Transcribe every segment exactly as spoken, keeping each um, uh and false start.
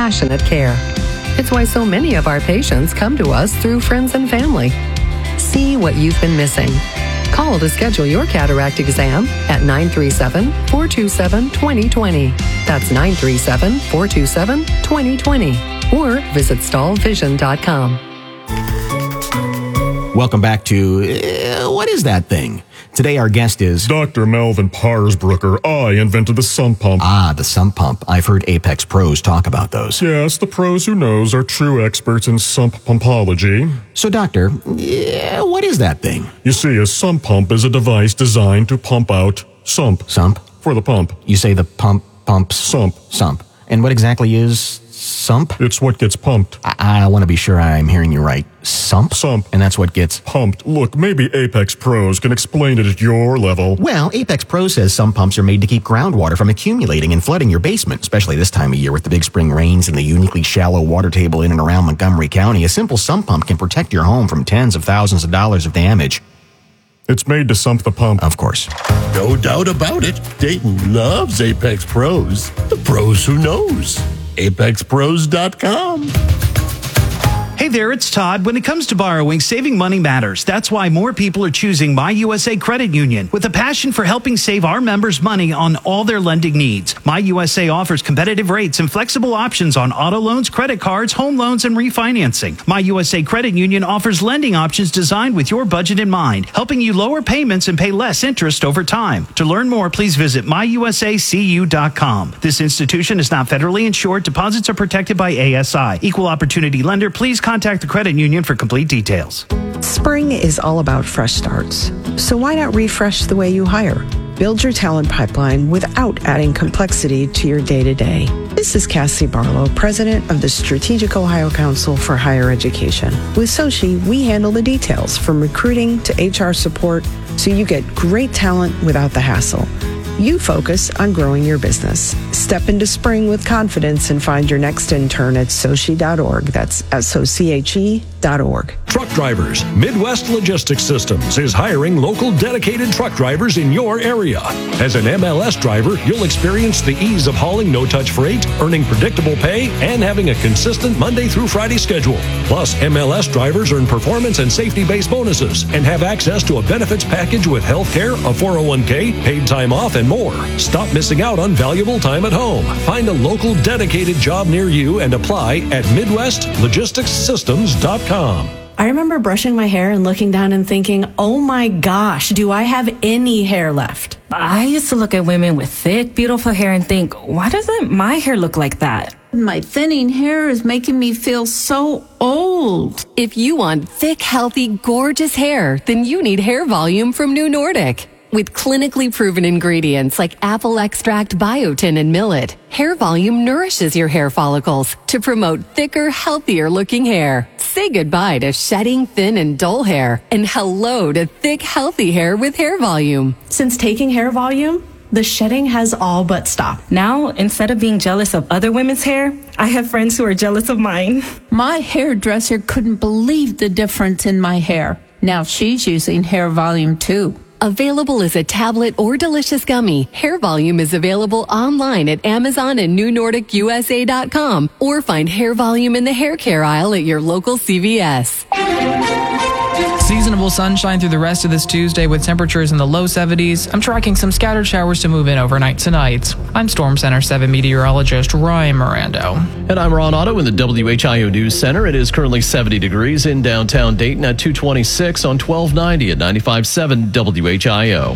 passionate care. It's why so many of our patients come to us through friends and family. See what you've been missing. Call to schedule your cataract exam at nine three seven, four two seven, two zero two zero. That's nine three seven, four two seven, two zero two zero. Or visit stall vision dot com. Welcome back to uh, What is That Thing? Today our guest is Doctor Melvin Parsbrucker. I invented the sump pump. Ah, the sump pump. I've heard Apex pros talk about those. Yes, the pros who knows are true experts in sump pumpology. So, doctor, yeah, what is that thing? You see, a sump pump is a device designed to pump out sump. Sump? For the pump. You say the pump pumps? Sump. Sump. And what exactly is sump? It's what gets pumped. I, I want to be sure I'm hearing you right. Sump? Sump. And that's what gets pumped. Look, maybe Apex Pros can explain it at your level. Well, Apex Pro says sump pumps are made to keep groundwater from accumulating and flooding your basement, especially this time of year with the big spring rains and the uniquely shallow water table in and around Montgomery County. A simple sump pump can protect your home from tens of thousands of dollars of damage. It's made to sump the pump. Of course. No doubt about it. Dayton loves Apex Pros. The pros who knows. apex pros dot com. Hey there, it's Todd. When it comes to borrowing, saving money matters. That's why more people are choosing My U S A Credit Union with a passion for helping save our members money on all their lending needs. My U S A offers competitive rates and flexible options on auto loans, credit cards, home loans, and refinancing. My U S A Credit Union offers lending options designed with your budget in mind, helping you lower payments and pay less interest over time. To learn more, please visit my u s a c u dot com. This institution is not federally insured. Deposits are protected by A S I. Equal opportunity lender. Please contact the credit union for complete details. Spring is all about fresh starts. So why not refresh the way you hire? Build your talent pipeline without adding complexity to your day-to-day. This is Cassie Barlow, president of the Strategic Ohio Council for Higher Education. With Sochi, we handle the details from recruiting to H R support so you get great talent without the hassle. You focus on growing your business. Step into spring with confidence and find your next intern at sochi dot org. That's S O C H E dot org. Truck drivers. Midwest Logistics Systems is hiring local dedicated truck drivers in your area. As an M L S driver, you'll experience the ease of hauling no-touch freight, earning predictable pay, and having a consistent Monday through Friday schedule. Plus, M L S drivers earn performance and safety-based bonuses and have access to a benefits package with health care, a four oh one k, paid time off, and more. Stop missing out on valuable time at home. Find a local dedicated job near you and apply at midwest logistics systems dot com. I remember brushing my hair and looking down and thinking, oh my gosh, do I have any hair left? I used to look at women with thick, beautiful hair and think, why doesn't my hair look like that? My thinning hair is making me feel so old. If you want thick, healthy, gorgeous hair, then you need Hair Volume from New Nordic. With clinically proven ingredients like apple extract, biotin, and millet, Hair Volume nourishes your hair follicles to promote thicker, healthier looking hair. Say goodbye to shedding, thin, and dull hair, and hello to thick, healthy hair with Hair Volume. Since taking Hair Volume, the shedding has all but stopped. Now, instead of being jealous of other women's hair, I have friends who are jealous of mine. My hairdresser couldn't believe the difference in my hair. Now she's using Hair Volume too. Available as a tablet or delicious gummy, Hair Volume is available online at Amazon and new nordic u s a dot com or find Hair Volume in the hair care aisle at your local C V S. Seasonable sunshine through the rest of this Tuesday with temperatures in the low seventies. I'm tracking some scattered showers to move in overnight tonight. I'm Storm Center seven meteorologist Ryan Mirando. And I'm Ron Otto in the W H I O News Center. It is currently seventy degrees in downtown Dayton at two twenty-six on twelve ninety at ninety-five point seven W H I O.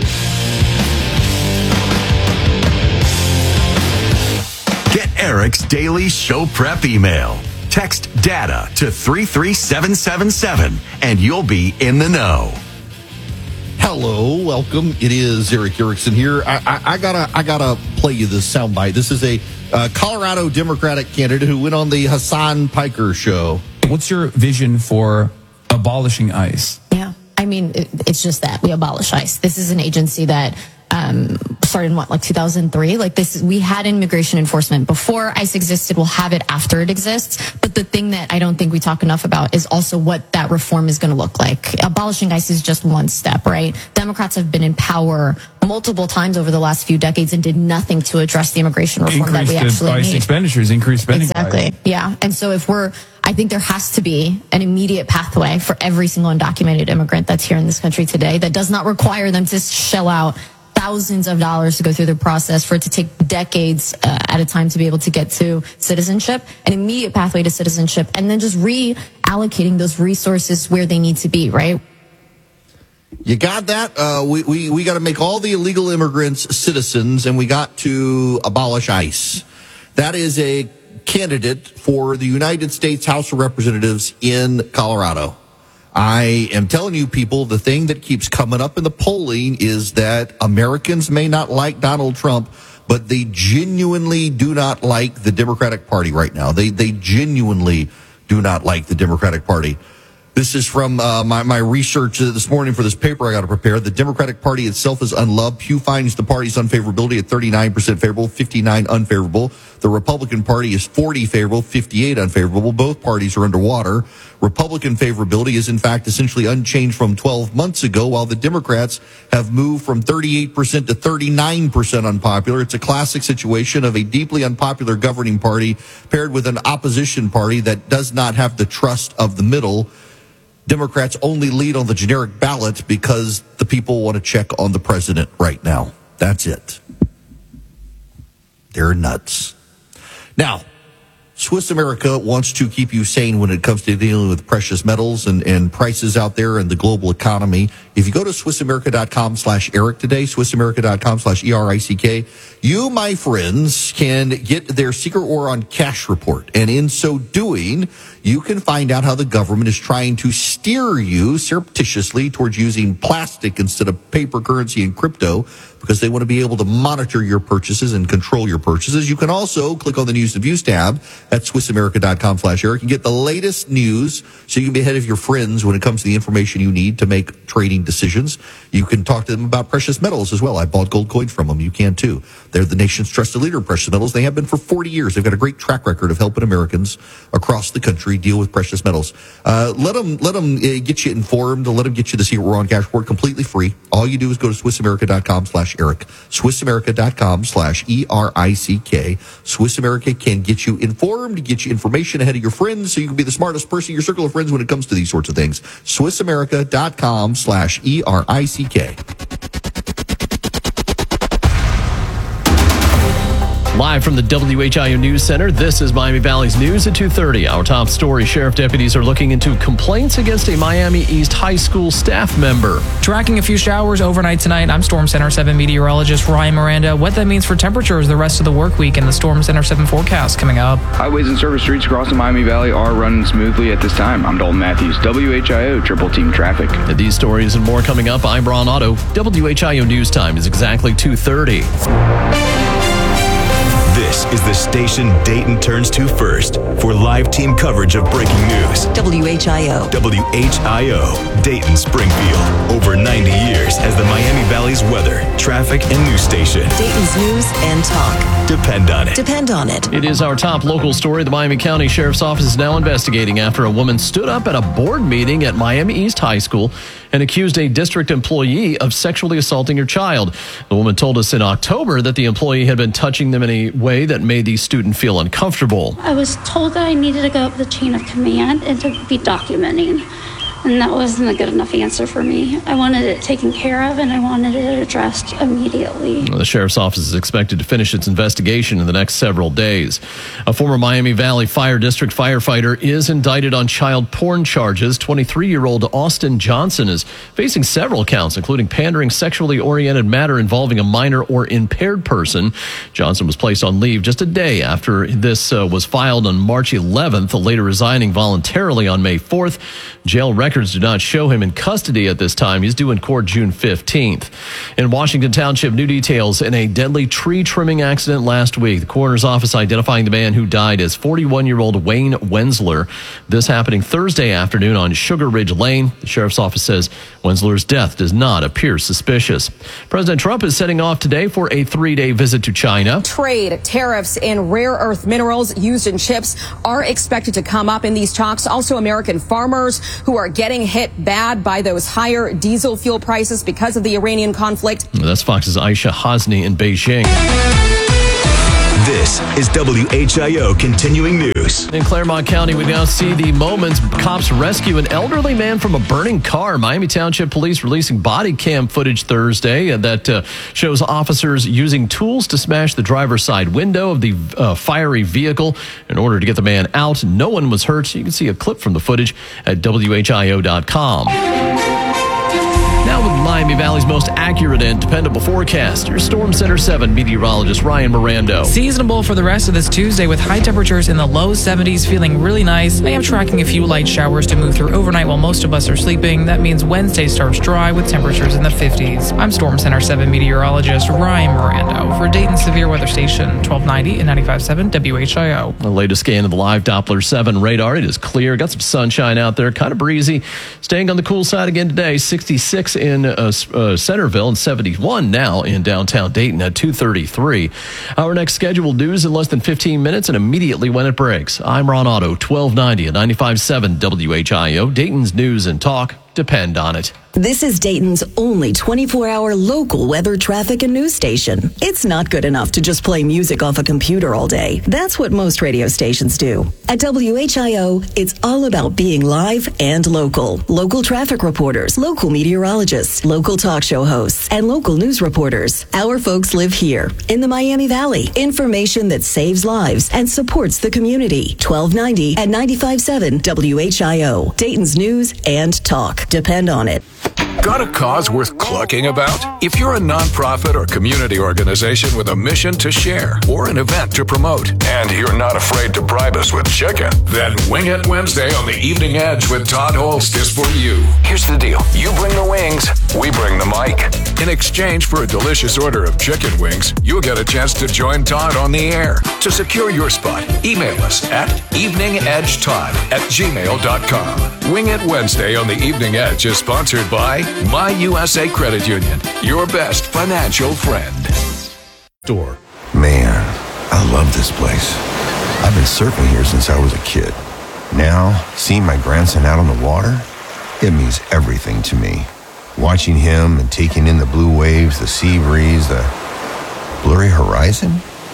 Get Eric's daily show prep email. Text DATA to three three seven seven seven and you'll be in the know. Hello, welcome. It is Eric Erickson here. I, I, I gotta, I gotta play you this soundbite. This is a uh, Colorado Democratic candidate who went on the Hassan Piker show. What's your vision for abolishing ICE? Yeah, I mean, it, it's just that we abolish ICE. This is an agency that um, started in what, like two thousand three? Like this, we had immigration enforcement before ICE existed. We'll have it after it exists. But the thing that I don't think we talk enough about is also what that reform is going to look like. Abolishing ICE is just one step, right? Democrats have been in power multiple times over the last few decades and did nothing to address the immigration reform Increase that we actually ICE need. expenditures, increase spending. Exactly. By. Yeah. And so if we're, I think there has to be an immediate pathway for every single undocumented immigrant that's here in this country today that does not require them to shell out thousands of dollars to go through the process, for it to take decades uh, at a time to be able to get to citizenship, an immediate pathway to citizenship, and then just reallocating those resources where they need to be, right? You got that? Uh, we we, we got to make all the illegal immigrants citizens, and we got to abolish ICE. That is a candidate for the United States House of Representatives in Colorado. I am telling you, people, the thing that keeps coming up in the polling is that Americans may not like Donald Trump, but they genuinely do not like the Democratic Party right now. They they genuinely do not like the Democratic Party. This is from uh, my, my research this morning for this paper I got to prepare. The Democratic Party itself is unloved. Pew finds the party's unfavorability at thirty-nine percent favorable, fifty-nine unfavorable. The Republican Party is forty favorable, fifty-eight unfavorable. Both parties are underwater. Republican favorability is, in fact, essentially unchanged from twelve months ago, while the Democrats have moved from thirty-eight percent to thirty-nine percent unpopular. It's a classic situation of a deeply unpopular governing party paired with an opposition party that does not have the trust of the middle. Democrats only lead on the generic ballot because the people want to check on the president right now. That's it. They're nuts. Now, Swiss America wants to keep you sane when it comes to dealing with precious metals and, and prices out there and the global economy. If you go to SwissAmerica.com slash Eric today, SwissAmerica.com slash E R I C K, you, my friends, can get their secret war on cash report. And in so doing, you can find out how the government is trying to steer you surreptitiously towards using plastic instead of paper currency and crypto, because they want to be able to monitor your purchases and control your purchases. You can also click on the News and Views tab at SwissAmerica.com slash Eric and get the latest news so you can be ahead of your friends when it comes to the information you need to make trading decisions. You can talk to them about precious metals as well. I bought gold coins from them. You can too. They're the nation's trusted leader of precious metals. They have been for forty years. They've got a great track record of helping Americans across the country deal with precious metals. Uh, let them, let them uh, get you informed. Let them get you to see what we're on cash report completely free. All you do is go to SwissAmerica.com slash Eric. SwissAmerica.com slash E R I C K. Swiss America can get you informed, get you information ahead of your friends so you can be the smartest person in your circle of friends when it comes to these sorts of things. SwissAmerica.com slash E R I C K. Live from the W H I O News Center, this is Miami Valley's News at two thirty. Our top story, sheriff deputies are looking into complaints against a Miami East High School staff member. Tracking a few showers overnight tonight, I'm Storm Center seven meteorologist Ryan Miranda. What that means for temperatures the rest of the work week and the Storm Center seven forecast coming up. Highways and service streets across the Miami Valley are running smoothly at this time. I'm Dalton Matthews, W H I O Triple Team Traffic. And these stories and more coming up. I'm Ron Otto. W H I O News Time is exactly two thirty. This is the station Dayton turns to first for live team coverage of breaking news. W H I O. W H I O, Dayton Springfield. Over ninety years as the Miami Valley's weather, traffic, and news station. Dayton's news and talk. Depend on it. Depend on it. It is our top local story. The Miami County Sheriff's Office is now investigating after a woman stood up at a board meeting at Miami East High School and accused a district employee of sexually assaulting her child. The woman told us in October that the employee had been touching them in a way that made the student feel uncomfortable. I was told that I needed to go up the chain of command and to be documenting, and that wasn't a good enough answer for me. I wanted it taken care of, and I wanted it addressed immediately. The sheriff's office is expected to finish its investigation in the next several days. A former Miami Valley Fire District firefighter is indicted on child porn charges. twenty-three-year-old Austin Johnson is facing several counts, including pandering sexually oriented matter involving a minor or impaired person. Johnson was placed on leave just a day after this uh, was filed on March eleventh, later resigning voluntarily on May fourth. Jail records records do not show him in custody at this time. He's due in court June fifteenth. In Washington Township, new details in a deadly tree trimming accident last week. The coroner's office identifying the man who died as forty-one-year-old Wayne Wensler. This happening Thursday afternoon on Sugar Ridge Lane. The sheriff's office says Wensler's death does not appear suspicious. President Trump is setting off today for a three-day visit to China. Trade, tariffs, and rare earth minerals used in chips are expected to come up in these talks. Also, American farmers who are getting hit bad by those higher diesel fuel prices because of the Iranian conflict. That's Fox's Aisha Hasni in Beijing. This is W H I O Continuing News. In Claremont County, we now see the moments cops rescue an elderly man from a burning car. Miami Township Police releasing body cam footage Thursday that uh, shows officers using tools to smash the driver's side window of the uh, fiery vehicle in order to get the man out. No one was hurt. You can see a clip from the footage at W H I O dot com. Now with Miami Valley's most accurate and dependable forecast, your Storm Center seven meteorologist Ryan Mirando. Seasonable for the rest of this Tuesday with high temperatures in the low seventies, feeling really nice. I am tracking a few light showers to move through overnight while most of us are sleeping. That means Wednesday starts dry with temperatures in the fifties. I'm Storm Center seven meteorologist Ryan Mirando for Dayton's Severe Weather Station, twelve ninety and ninety-five point seven W H I O. The latest scan of the live Doppler seven radar. It is clear. Got some sunshine out there. Kind of breezy. Staying on the cool side again today. sixty-six in uh, uh, Centerville and seventy-one now in downtown Dayton at two thirty-three. Our next scheduled news in less than fifteen minutes and immediately when it breaks. I'm Ron Otto, twelve ninety and ninety-five point seven W H I O. Dayton's news and talk depend on it. This is Dayton's only twenty-four hour local weather, traffic, and news station. It's not good enough to just play music off a computer all day. That's what most radio stations do. At W H I O, it's all about being live and local. Local traffic reporters, local meteorologists, local talk show hosts, and local news reporters. Our folks live here in the Miami Valley. Information that saves lives and supports the community. twelve ninety and ninety-five point seven W H I O. Dayton's news and talk. Depend on it. Got a cause worth clucking about? If you're a nonprofit or community organization with a mission to share or an event to promote, and you're not afraid to bribe us with chicken, then Wing It Wednesday on the Evening Edge with Todd Holst is for you. Here's the deal. You bring the wings, we bring the mic. In exchange for a delicious order of chicken wings, you'll get a chance to join Todd on the air. To secure your spot, email us at eveningedgetodd at gmail dot com. Wing It Wednesday on the Evening Edge is sponsored by My U S A Credit Union, your best financial friend. Door. Man, I love this place. I've been surfing here since I was a kid. Now, seeing my grandson out on the water, it means everything to me. Watching him and taking in the blue waves, the sea breeze, the blurry horizon.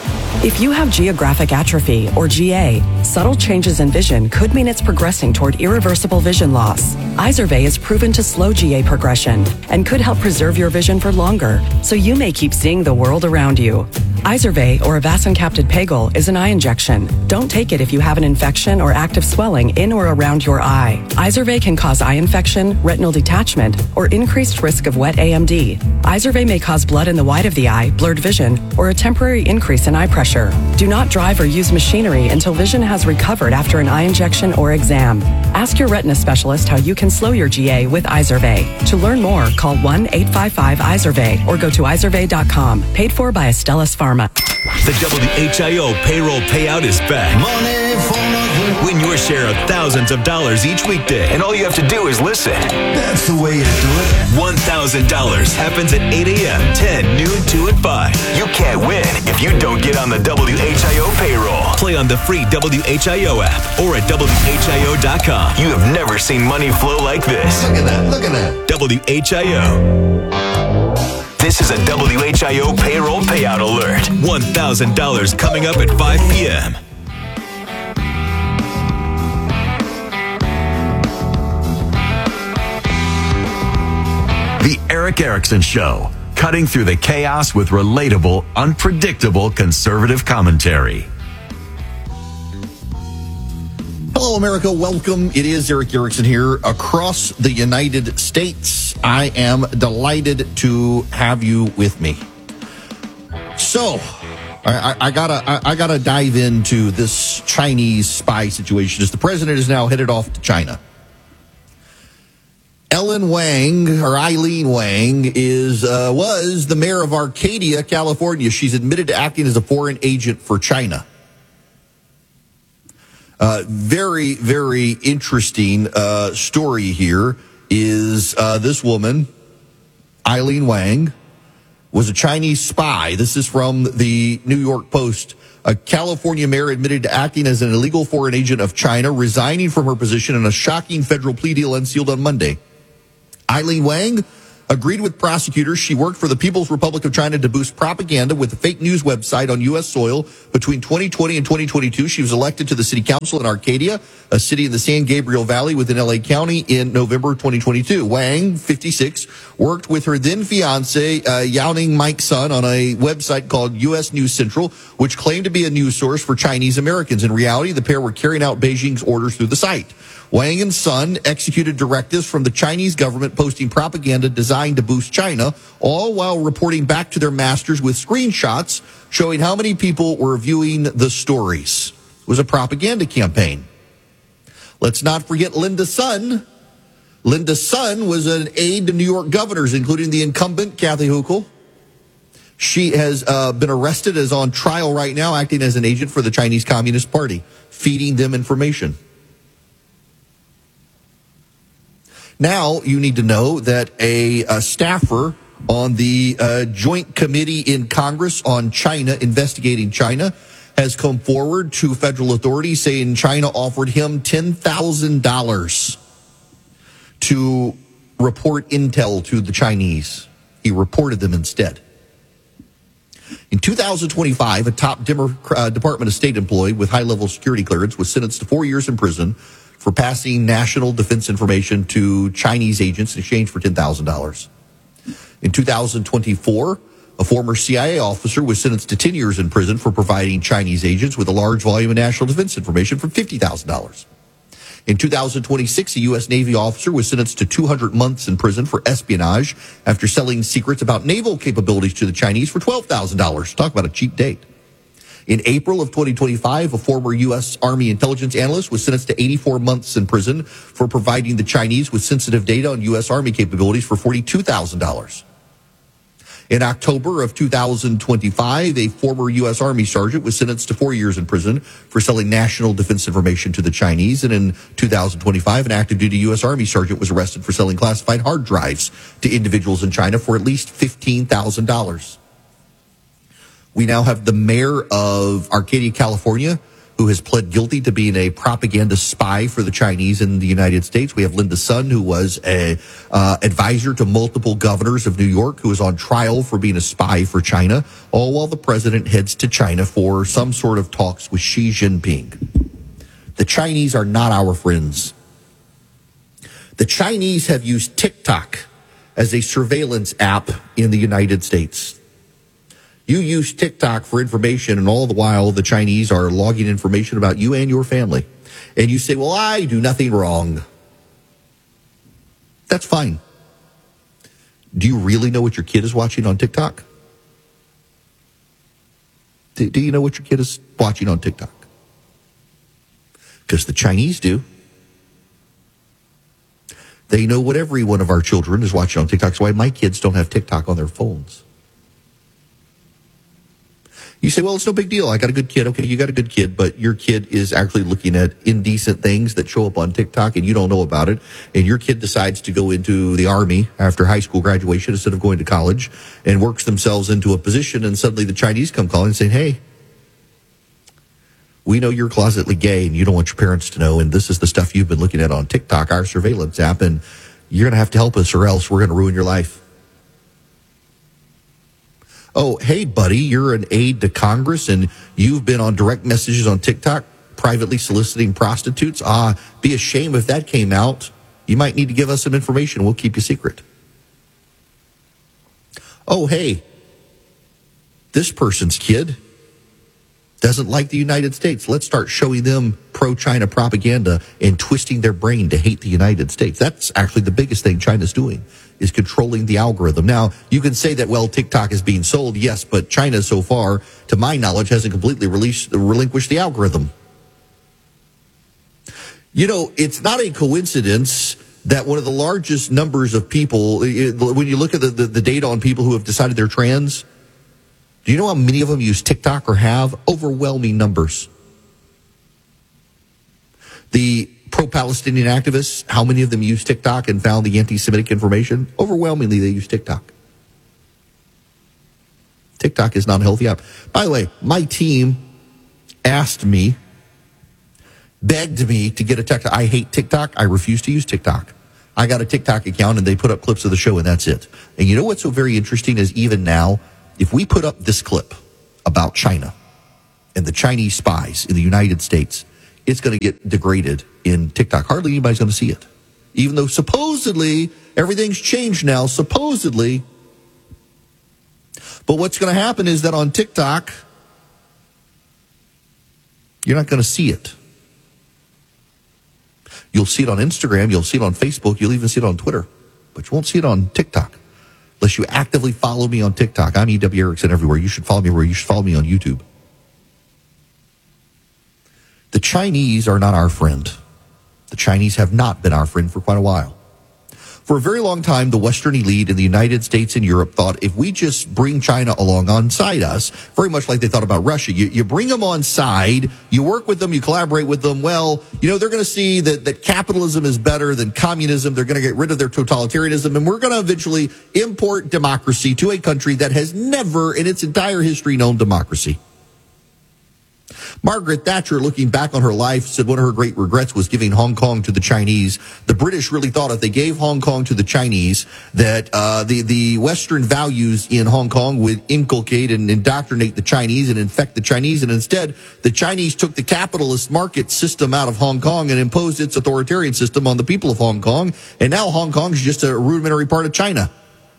If you have geographic atrophy, or G A, subtle changes in vision could mean it's progressing toward irreversible vision loss. Izervay is proven to slow G A progression and could help preserve your vision for longer, so you may keep seeing the world around you. Izervay, or avacincaptad pegol, is an eye injection. Don't take it if you have an infection or active swelling in or around your eye. Izervay can cause eye infection, retinal detachment, or increased risk of wet A M D. Izervay may cause blood in the white of the eye, blurred vision, or a temporary increase in eye pressure. Do not drive or use machinery until vision has recovered after an eye injection or exam. Ask your retina specialist how you can slow your G A with Izervay. To learn more, call one eight five five Izervay or go to izervay dot com. Paid for by Astellas Pharma. The W H I O payroll payout is back. Money for nothing. Win your share of thousands of dollars each weekday. And all you have to do is listen. That's the way you do it. one thousand dollars happens at eight a.m., ten, noon, two, and five. You can't win if you don't get on the W H I O payroll. Play on the free W H I O app or at W H I O dot com. You have never seen money flow like this. Look at that. Look at that. W H I O. This is a W H I O payroll payout alert. one thousand dollars coming up at five p.m. The Erick Erickson Show, cutting through the chaos with relatable, unpredictable conservative commentary. Hello, America. Welcome. It is Erick Erickson here across the United States. I am delighted to have you with me. So, I, I, I gotta, I, I gotta dive into this Chinese spy situation as the president is now headed off to China. Ellen Wang, or Eileen Wang, is uh, was the mayor of Arcadia, California. She's admitted to acting as a foreign agent for China. Uh, very, very interesting uh, story here is uh, this woman, Eileen Wang, was a Chinese spy. This is from the New York Post. A California mayor admitted to acting as an illegal foreign agent of China, resigning from her position in a shocking federal plea deal unsealed on Monday. Eileen Wang agreed with prosecutors. She worked for the People's Republic of China to boost propaganda with a fake news website on U S soil. Between twenty twenty and twenty twenty-two, she was elected to the city council in Arcadia, a city in the San Gabriel Valley within L A County, in November twenty twenty-two. Wang, fifty-six, worked with her then fiance, uh, Yao Ning Mike's son, on a website called U S News Central, which claimed to be a news source for Chinese Americans. In reality, the pair were carrying out Beijing's orders through the site. Wang and Son executed directives from the Chinese government posting propaganda designed to boost China, all while reporting back to their masters with screenshots showing how many people were viewing the stories. It was a propaganda campaign. Let's not forget Linda Sun. Linda Sun was an aide to New York governors, including the incumbent Kathy Hochul. She has uh, been arrested, is on trial right now, acting as an agent for the Chinese Communist Party, feeding them information. Now, you need to know that a, a staffer on the uh, Joint Committee in Congress on China, investigating China, has come forward to federal authorities saying China offered him ten thousand dollars to report intel to the Chinese. He reported them instead. In two thousand twenty-five, a top Demo- uh, Department of State employee with high-level security clearance was sentenced to four years in prison for passing national defense information to Chinese agents in exchange for ten thousand dollars. In two thousand twenty-four, a former C I A officer was sentenced to ten years in prison for providing Chinese agents with a large volume of national defense information for fifty thousand dollars. In two thousand twenty-six, a U S Navy officer was sentenced to two hundred months in prison for espionage after selling secrets about naval capabilities to the Chinese for twelve thousand dollars. Talk about a cheap date. In April of twenty twenty-five, a former U S Army intelligence analyst was sentenced to eighty-four months in prison for providing the Chinese with sensitive data on U S Army capabilities for forty-two thousand dollars. In October of two thousand twenty-five, a former U S Army sergeant was sentenced to four years in prison for selling national defense information to the Chinese. And in two thousand twenty-five, an active duty U S Army sergeant was arrested for selling classified hard drives to individuals in China for at least fifteen thousand dollars. We now have the mayor of Arcadia, California, who has pled guilty to being a propaganda spy for the Chinese in the United States. We have Linda Sun, who was a uh, advisor to multiple governors of New York, who is on trial for being a spy for China, all while the president heads to China for some sort of talks with Xi Jinping. The Chinese are not our friends. The Chinese have used TikTok as a surveillance app in the United States. You use TikTok for information, and all the while the Chinese are logging information about you and your family. And you say, well, I do nothing wrong. That's fine. Do you really know what your kid is watching on TikTok? Do, do you know what your kid is watching on TikTok? Because the Chinese do. They know what every one of our children is watching on TikTok. That's why my kids don't have TikTok on their phones. You say, well, it's no big deal. I got a good kid. Okay, you got a good kid, but your kid is actually looking at indecent things that show up on TikTok and you don't know about it. And your kid decides to go into the Army after high school graduation instead of going to college and works themselves into a position. And suddenly the Chinese come calling and say, hey, we know you're closetly gay and you don't want your parents to know. And this is the stuff you've been looking at on TikTok, our surveillance app. And you're going to have to help us or else we're going to ruin your life. Oh, hey, buddy, you're an aide to Congress and you've been on direct messages on TikTok, privately soliciting prostitutes. Ah, be a shame if that came out. You might need to give us some information. We'll keep you secret. Oh, hey, this person's kid doesn't like the United States. Let's start showing them pro-China propaganda and twisting their brain to hate the United States. That's actually the biggest thing China's doing, is controlling the algorithm. Now, you can say that, well, TikTok is being sold, yes, but China so far, to my knowledge, hasn't completely released, relinquished the algorithm. You know, it's not a coincidence that one of the largest numbers of people, when you look at the, the, the data on people who have decided they're trans, do you know how many of them use TikTok or have? Overwhelming numbers. The pro-Palestinian activists, how many of them use TikTok and found the anti-Semitic information? Overwhelmingly, they use TikTok. TikTok is not a healthy app. By the way, my team asked me, begged me to get a TikTok. I hate TikTok. I refuse to use TikTok. I got a TikTok account and they put up clips of the show and that's it. And you know what's so very interesting is even now, if we put up this clip about China and the Chinese spies in the United States, it's going to get degraded in TikTok. Hardly anybody's going to see it. Even though supposedly everything's changed now, supposedly. But what's going to happen is that on TikTok, you're not going to see it. You'll see it on Instagram, you'll see it on Facebook, you'll even see it on Twitter, but you won't see it on TikTok unless you actively follow me on TikTok. I'm E W Erickson everywhere. You should follow me everywhere. You should follow me on YouTube. The Chinese are not our friend. The Chinese have not been our friend for quite a while. For a very long time, the Western elite in the United States and Europe thought if we just bring China along on side us, very much like they thought about Russia, you, you bring them on side, you work with them, you collaborate with them, well, you know, they're going to see that, that capitalism is better than communism. They're going to get rid of their totalitarianism, and we're going to eventually import democracy to a country that has never in its entire history known democracy. Margaret Thatcher, looking back on her life, said one of her great regrets was giving Hong Kong to the Chinese. The British really thought if they gave Hong Kong to the Chinese, that uh, the, the Western values in Hong Kong would inculcate and indoctrinate the Chinese and infect the Chinese. And instead, the Chinese took the capitalist market system out of Hong Kong and imposed its authoritarian system on the people of Hong Kong. And now Hong Kong is just a rudimentary part of China.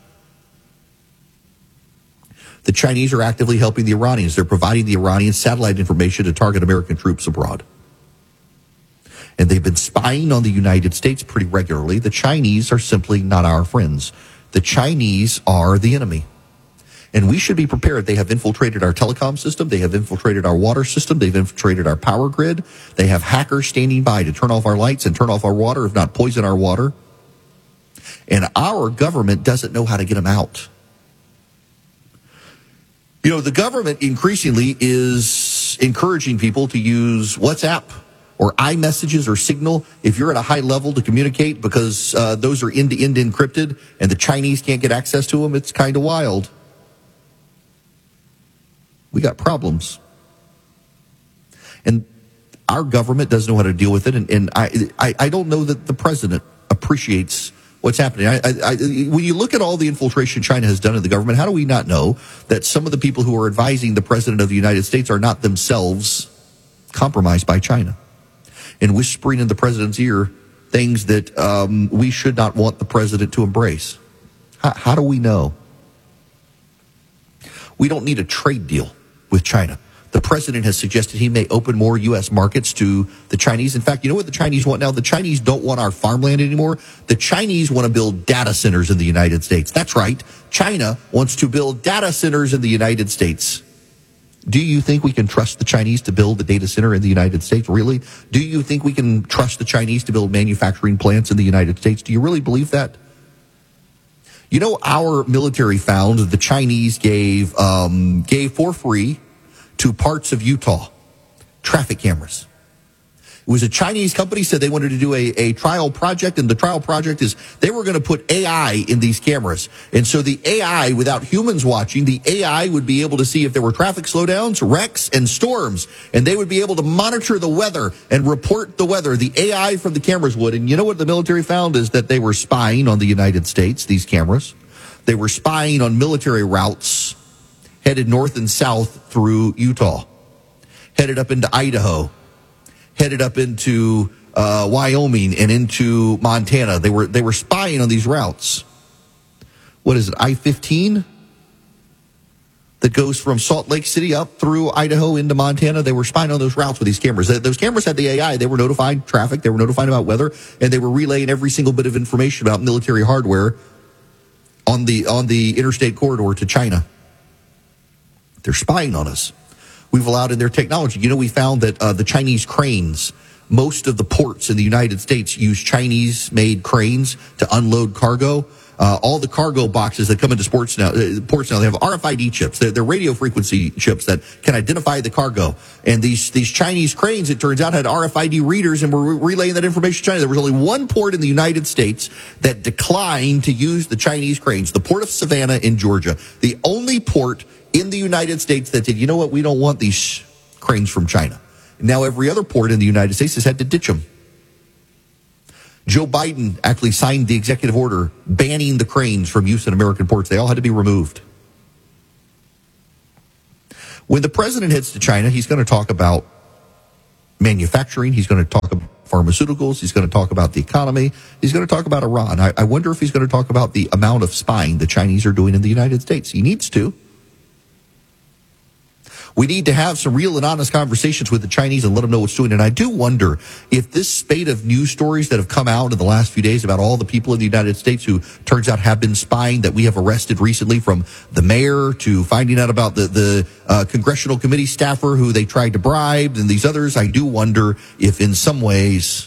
The Chinese are actively helping the Iranians. They're providing the Iranians satellite information to target American troops abroad. And they've been spying on the United States pretty regularly. The Chinese are simply not our friends. The Chinese are the enemy. And we should be prepared. They have infiltrated our telecom system. They have infiltrated our water system. They've infiltrated our power grid. They have hackers standing by to turn off our lights and turn off our water, if not poison our water. And our government doesn't know how to get them out. You know, the government increasingly is encouraging people to use WhatsApp or iMessages or Signal if you're at a high level to communicate, because uh, those are end-to-end encrypted and the Chinese can't get access to them. It's kind of wild. We got problems. And our government doesn't know how to deal with it. And, and I, I, I don't know that the president appreciates what's happening. I, I, I, when you look at all the infiltration China has done in the government, how do we not know that some of the people who are advising the president of the United States are not themselves compromised by China and whispering in the president's ear things that um, we should not want the president to embrace? How, how do we know? We don't need a trade deal with China. The president has suggested he may open more U S markets to the Chinese. In fact, you know what the Chinese want now? The Chinese don't want our farmland anymore. The Chinese want to build data centers in the United States. That's right. China wants to build data centers in the United States. Do you think we can trust the Chinese to build a data center in the United States? Really? Do you think we can trust the Chinese to build manufacturing plants in the United States? Do you really believe that? You know, our military found the Chinese gave um, gave for free to parts of Utah traffic cameras. It was a Chinese company, said they wanted to do a, a trial project, and the trial project is they were going to put A I in these cameras. And so the A I, without humans watching, the A I would be able to see if there were traffic slowdowns, wrecks, and storms, and they would be able to monitor the weather and report the weather. The A I from the cameras would. And you know what the military found is that they were spying on the United States, these cameras. They were spying on military routes headed north and south through Utah, headed up into Idaho, headed up into uh, Wyoming and into Montana. They were they were spying on these routes. What is it, I fifteen? That goes from Salt Lake City up through Idaho into Montana. They were spying on those routes with these cameras. Those cameras had the A I. They were notifying traffic. They were notifying about weather, and they were relaying every single bit of information about military hardware on the on the interstate corridor to China. They're spying on us. We've allowed in their technology. You know, we found that uh, the Chinese cranes most of the ports in the United States use Chinese-made cranes to unload cargo. Uh, all the cargo boxes that come into sports now, uh, ports now, they have R F I D chips. They're, they're radio frequency chips that can identify the cargo. And these these Chinese cranes, it turns out, had R F I D readers and were re- relaying that information to China. There was only one port in the United States that declined to use the Chinese cranes, the port of Savannah in Georgia. The only port in the United States that said, you know what, we don't want these cranes from China. Now every other port in the United States has had to ditch them. Joe Biden actually signed the executive order banning the cranes from use in American ports. They all had to be removed. When the president heads to China, he's going to talk about manufacturing. He's going to talk about pharmaceuticals. He's going to talk about the economy. He's going to talk about Iran. I, I wonder if he's going to talk about the amount of spying the Chinese are doing in the United States. He needs to. We need to have some real and honest conversations with the Chinese and let them know what's doing. And I do wonder if this spate of news stories that have come out in the last few days about all the people in the United States who turns out have been spying that we have arrested recently, from the mayor to finding out about the, the uh, congressional committee staffer who they tried to bribe and these others, I do wonder if in some ways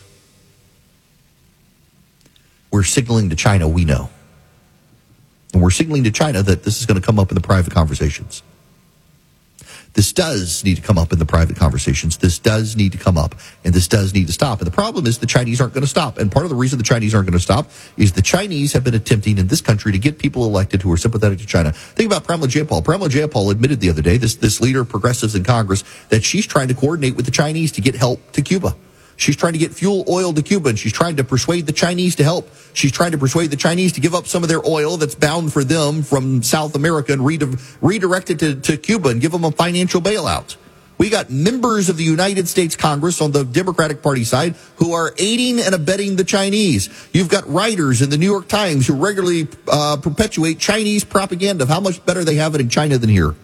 we're signaling to China we know. And we're signaling to China that this is going to come up in the private conversations. This does need to come up in the private conversations. This does need to come up, and this does need to stop. And the problem is the Chinese aren't going to stop. And part of the reason the Chinese aren't going to stop is the Chinese have been attempting in this country to get people elected who are sympathetic to China. Think about Pramila Jayapal. Pramila Jayapal admitted the other day, this, this leader of progressives in Congress, that she's trying to coordinate with the Chinese to get help to Cuba. She's trying to get fuel oil to Cuba, and she's trying to persuade the Chinese to help. She's trying to persuade the Chinese to give up some of their oil that's bound for them from South America and re- redirect it to, to Cuba and give them a financial bailout. We got members of the United States Congress on the Democratic Party side who are aiding and abetting the Chinese. You've got writers in the New York Times who regularly uh, perpetuate Chinese propaganda of how much better they have it in China than here.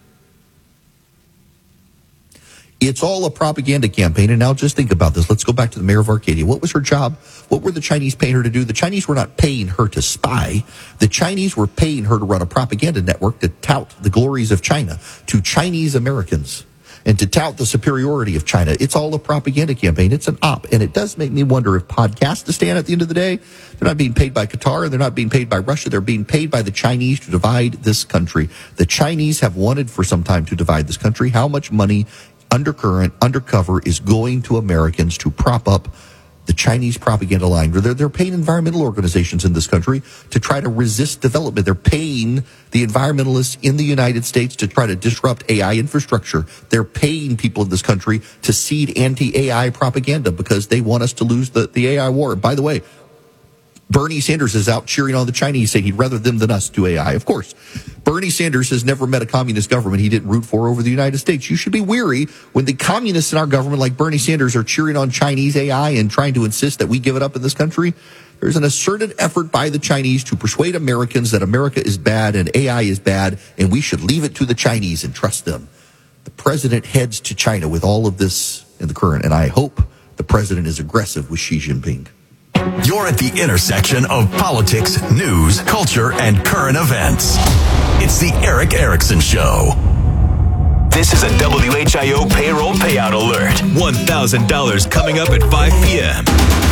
It's all a propaganda campaign. And now just think about this. Let's go back to the mayor of Arcadia. What was her job? What were the Chinese paying her to do? The Chinese were not paying her to spy. The Chinese were paying her to run a propaganda network to tout the glories of China to Chinese Americans and to tout the superiority of China. It's all a propaganda campaign. It's an op. And it does make me wonder if Podcastistan at the end of the day, they're not being paid by Qatar and they're not being paid by Russia. They're being paid by the Chinese to divide this country. The Chinese have wanted for some time to divide this country. How much money undercurrent, undercover is going to Americans to prop up the Chinese propaganda line? They're, they're paying environmental organizations in this country to try to resist development. They're paying the environmentalists in the United States to try to disrupt A I infrastructure. They're paying people in this country to seed anti-A I propaganda because they want us to lose the, the A I war. By the way, Bernie Sanders is out cheering on the Chinese, saying he'd rather them than us do A I. Of course, Bernie Sanders has never met a communist government he didn't root for over the United States. You should be weary when the communists in our government, like Bernie Sanders, are cheering on Chinese A I and trying to insist that we give it up in this country. There's an asserted effort by the Chinese to persuade Americans that America is bad and A I is bad, and we should leave it to the Chinese and trust them. The president heads to China with all of this in the current, and I hope the president is aggressive with Xi Jinping. You're at the intersection of politics, news, culture, and current events. It's the Erick Erickson Show. This is a W H I O payroll payout alert. one thousand dollars coming up at five p.m.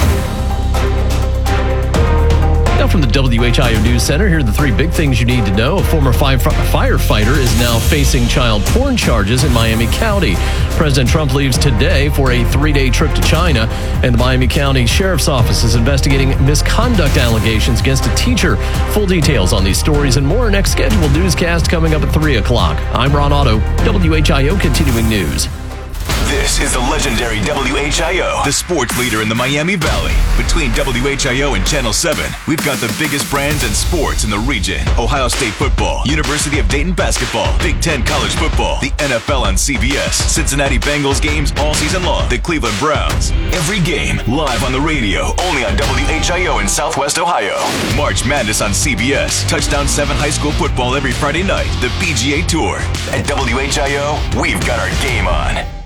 Now from the W H I O News Center, here are the three big things you need to know. A former firefighter is now facing child porn charges in Miami County. President Trump leaves today for a three-day trip to China, and the Miami County Sheriff's Office is investigating misconduct allegations against a teacher. Full details on these stories and more next scheduled newscast coming up at three o'clock. I'm Ron Otto, W H I O Continuing News. This is the legendary W H I O, the sports leader in the Miami Valley. Between W H I O and Channel seven, we've got the biggest brands and sports in the region. Ohio State football, University of Dayton basketball, Big Ten college football, the N F L on C B S, Cincinnati Bengals games all season long, the Cleveland Browns. Every game live on the radio, only on W H I O in Southwest Ohio. March Madness on C B S, Touchdown seven high school football every Friday night, the P G A Tour. At W H I O, we've got our game on.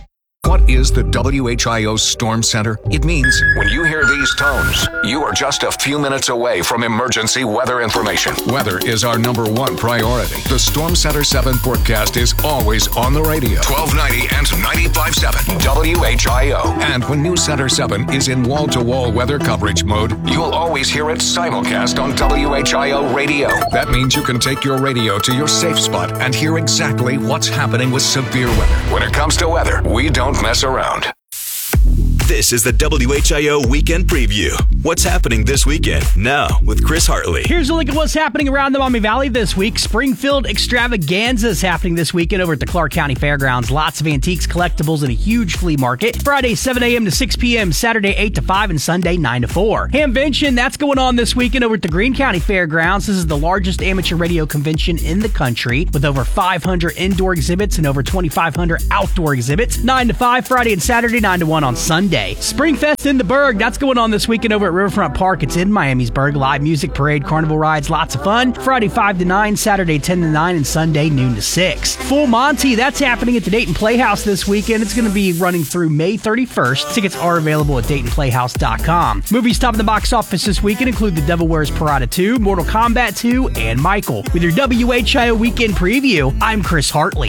What is the W H I O Storm Center? It means when you hear these tones, you are just a few minutes away from emergency weather information. Weather is our number one priority. The Storm Center seven forecast is always on the radio. twelve ninety and ninety-five point seven W H I O. And when News Center seven is in wall-to-wall weather coverage mode, you'll always hear it simulcast on W H I O radio. That means you can take your radio to your safe spot and hear exactly what's happening with severe weather. When it comes to weather, we don't mess around. This is the W H I O Weekend Preview. What's happening this weekend? Now, with Chris Hartley. Here's a look at what's happening around the Maumee Valley this week. Springfield Extravaganza is happening this weekend over at the Clark County Fairgrounds. Lots of antiques, collectibles, and a huge flea market. Friday, seven a.m. to six p.m., Saturday, eight to five, and Sunday, nine to four. Hamvention, that's going on this weekend over at the Greene County Fairgrounds. This is the largest amateur radio convention in the country with over five hundred indoor exhibits and over twenty-five hundred outdoor exhibits. nine to five, Friday and Saturday, nine to one on Sunday. Springfest in the Berg, that's going on this weekend over at Riverfront Park. It's in Miamisburg. Live music, parade, carnival rides, lots of fun. Friday five to nine, Saturday ten to nine, and Sunday noon to six. Full Monty, that's happening at the Dayton Playhouse this weekend. It's going to be running through May thirty-first. Tickets are available at Dayton Playhouse dot com. Movies topping the box office this weekend include The Devil Wears Prada two, Mortal Kombat two, and Michael. With your W H I O Weekend Preview, I'm Chris Hartley.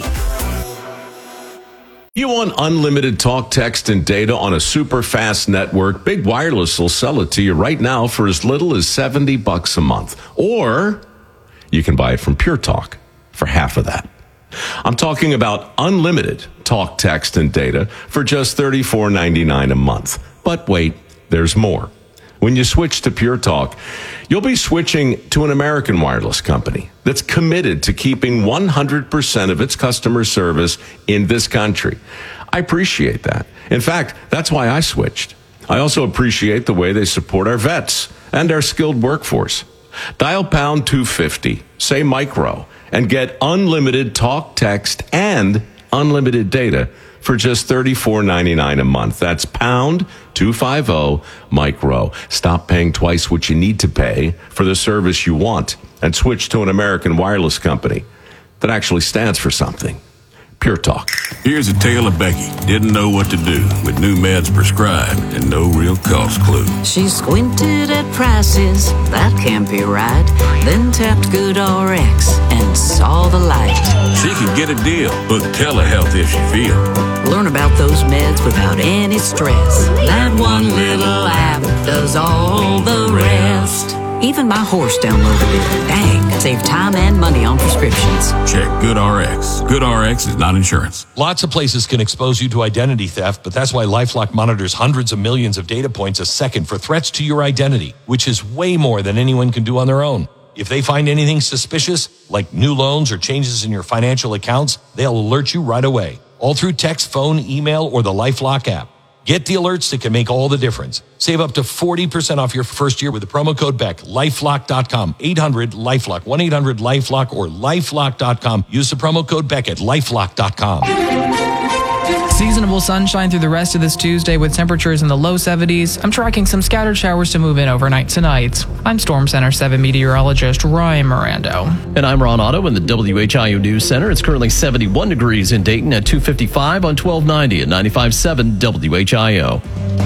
You want unlimited talk, text, and data on a super fast network? Big Wireless will sell it to you right now for as little as seventy bucks a month. Or you can buy it from Pure Talk for half of that. I'm talking about unlimited talk, text, and data for just thirty-four ninety-nine a month. But wait, there's more. When you switch to Pure Talk, you'll be switching to an American wireless company that's committed to keeping one hundred percent of its customer service in this country. I appreciate that. In fact, that's why I switched. I also appreciate the way they support our vets and our skilled workforce. Dial pound two fifty, say micro, and get unlimited talk, text, and unlimited data for just thirty-four ninety-nine a month. That's pound two fifty micro. Stop paying twice what you need to pay for the service you want and switch to an American wireless company that actually stands for something. Pure Talk. Here's a tale of Becky. Didn't know what to do with new meds prescribed and no real cost clue. She squinted at prices, that can't be right. Then tapped GoodRx and saw the light. She could get a deal, book telehealth if she feel. Learn about those meds without any stress. That one little app does all the rest. Even my horse downloaded it. Dang, save time and money on prescriptions. Check GoodRx. GoodRx is not insurance. Lots of places can expose you to identity theft, but that's why LifeLock monitors hundreds of millions of data points a second for threats to your identity, which is way more than anyone can do on their own. If they find anything suspicious, like new loans or changes in your financial accounts, they'll alert you right away, all through text, phone, email, or the LifeLock app. Get the alerts that can make all the difference. Save up to forty percent off your first year with the promo code Beck. lifelock dot com, eight hundred LifeLock, one eight hundred LifeLock, or lifelock dot com. Use the promo code Beck at lifelock dot com. Seasonable sunshine through the rest of this Tuesday with temperatures in the low seventies. I'm tracking some scattered showers to move in overnight tonight. I'm Storm Center seven meteorologist Ryan Mirando. And I'm Ron Otto in the W H I O News Center. It's currently seventy-one degrees in Dayton at two fifty-five on twelve ninety and ninety-five point seven W H I O.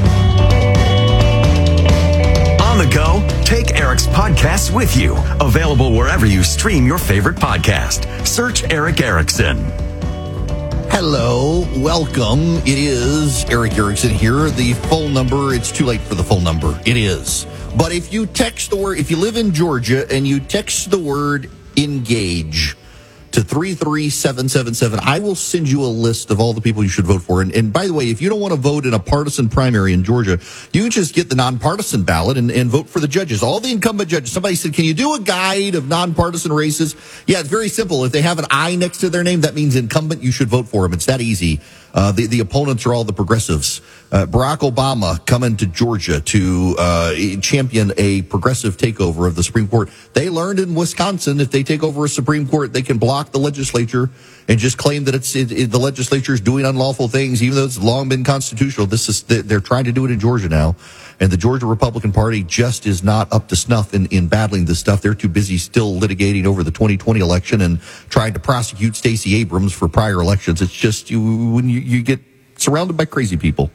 On the go, take Eric's podcasts with you. Available wherever you stream your favorite podcast. Search Eric Erickson. Hello, welcome. It is Eric Erickson here. The full number, it's too late for the full number. It is. But if you text the word, if you live in Georgia and you text the word engage to three three seven seven seven, I will send you a list of all the people you should vote for. And, and by the way, if you don't want to vote in a partisan primary in Georgia, you can just get the nonpartisan ballot and, and vote for the judges, all the incumbent judges. Somebody said, can you do a guide of nonpartisan races? Yeah, it's very simple. If they have an I next to their name, that means incumbent. You should vote for them. It's that easy. Uh, the, the opponents are all the progressives. Uh, Barack Obama coming to Georgia to uh, champion a progressive takeover of the Supreme Court. They learned in Wisconsin, if they take over a Supreme Court, they can block the legislature and just claim that it's it, it, the legislature is doing unlawful things, even though it's long been constitutional. This is they're trying to do it in Georgia now. And the Georgia Republican Party just is not up to snuff in, in battling this stuff. They're too busy still litigating over the twenty twenty election and trying to prosecute Stacey Abrams for prior elections. It's just you, when you, you get surrounded by crazy people.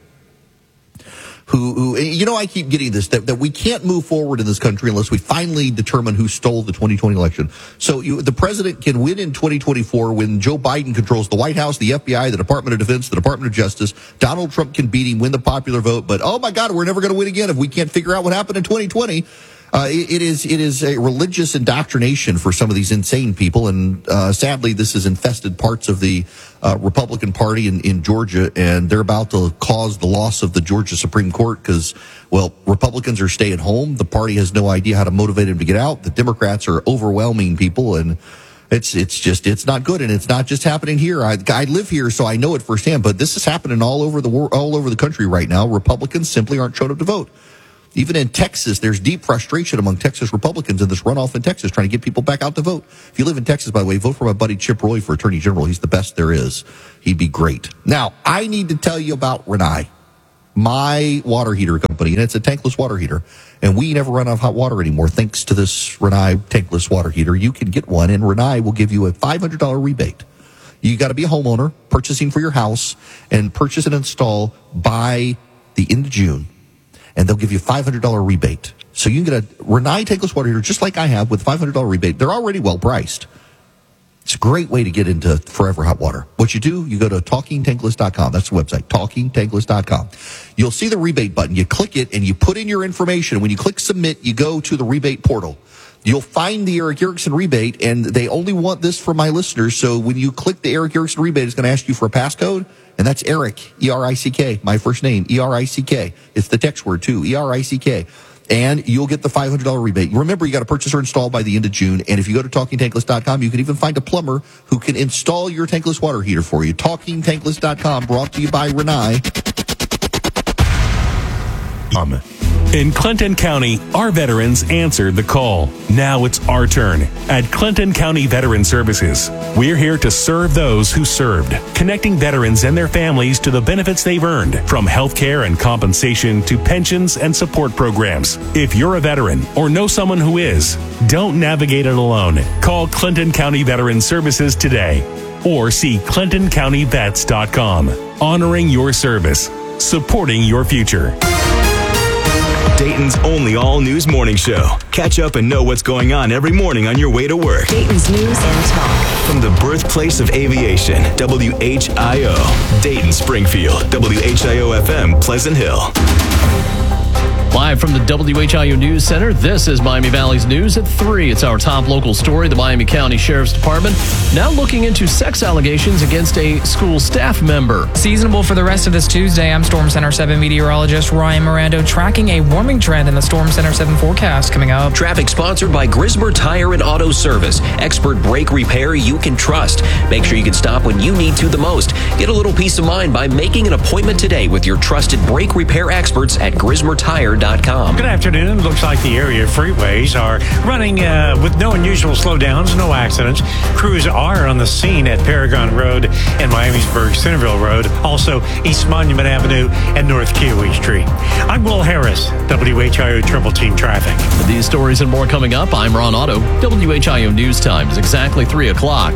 Who, who, you know, I keep getting this, that, that we can't move forward in this country unless we finally determine who stole the twenty twenty election. So you, the president can win in twenty twenty-four when Joe Biden controls the White House, the F B I, the Department of Defense, the Department of Justice. Donald Trump can beat him, win the popular vote. But, oh my God, we're never going to win again if we can't figure out what happened in twenty twenty. Uh, it, it is it is a religious indoctrination for some of these insane people, and uh, sadly, this has infested parts of the uh, Republican Party in, in Georgia, and they're about to cause the loss of the Georgia Supreme Court because, well, Republicans are staying home. The party has no idea how to motivate them to get out. The Democrats are overwhelming people, and it's it's just it's not good, and it's not just happening here. I, I live here, so I know it firsthand. But this is happening all over the world, all over the country right now. Republicans simply aren't showing up to vote. Even in Texas, there's deep frustration among Texas Republicans in this runoff in Texas, trying to get people back out to vote. If you live in Texas, by the way, vote for my buddy Chip Roy for Attorney General. He's the best there is. He'd be great. Now, I need to tell you about Rinnai, my water heater company, and it's a tankless water heater. And we never run out of hot water anymore, thanks to this Rinnai tankless water heater. You can get one, and Rinnai will give you a five hundred dollars rebate. You got to be a homeowner purchasing for your house and purchase and install by the end of June. And they'll give you a five hundred dollars rebate. So you can get a Rinnai tankless water heater just like I have with a five hundred dollars rebate. They're already well priced. It's a great way to get into forever hot water. What you do, you go to talking tankless dot com. That's the website, talking tankless dot com. You'll see the rebate button. You click it and you put in your information. When you click submit, you go to the rebate portal. You'll find the Eric Erickson rebate, and they only want this for my listeners. So when you click the Eric Erickson rebate, it's going to ask you for a passcode. And that's Eric, E R I C K, my first name, E R I C K. It's the text word, too, E R I C K. And you'll get the five hundred dollars rebate. Remember, you got to purchase or install by the end of June. And if you go to talking tankless dot com, you can even find a plumber who can install your tankless water heater for you. talking tankless dot com, brought to you by Rinnai. Um. In Clinton County, our veterans answered the call. Now it's our turn. At Clinton County Veteran Services, we're here to serve those who served, connecting veterans and their families to the benefits they've earned, from health care and compensation to pensions and support programs. If you're a veteran or know someone who is, don't navigate it alone. Call Clinton County Veteran Services today or see clinton county vets dot com. Honoring your service, supporting your future. Dayton's only all-news morning show. Catch up and know what's going on every morning on your way to work. Dayton's News and Talk. From the birthplace of aviation, W H I O. Dayton, Springfield, W H I O F M, Pleasant Hill. Live from the W H I O News Center, this is Miami Valley's News at three. It's our top local story. The Miami County Sheriff's Department now looking into sex allegations against a school staff member. Seasonable for the rest of this Tuesday. I'm Storm Center seven meteorologist Ryan Mirando, tracking a warming trend in the Storm Center seven forecast coming up. Traffic sponsored by Grismer Tire and Auto Service. Expert brake repair you can trust. Make sure you can stop when you need to the most. Get a little peace of mind by making an appointment today with your trusted brake repair experts at Grismer Tire dot com. Good afternoon. Looks like the area freeways are running uh, with no unusual slowdowns, no accidents. Crews are on the scene at Paragon Road and Miamisburg Centerville Road, also East Monument Avenue and North Kiowee Street. I'm Will Harris, W H I O Triple Team Traffic. With these stories and more coming up, I'm Ron Otto. W H I O News Time is exactly three o'clock.